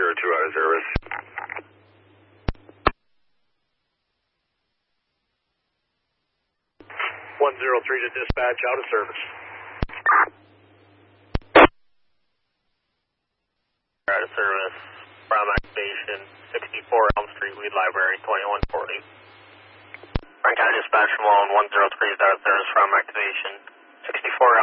out of service. 103 to dispatch, out of service. Out of service, from activation, 64 Elm Street, Weed Library, 2140. Frank County Dispatch from 103 is out of service from activation, 64